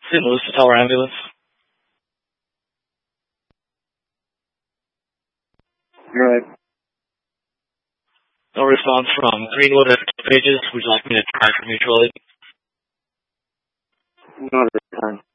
St. Louis Tower Ambulance. You're right. No response from Greenwood at Pages. Would you like me to try for mutual aid? Not at this time.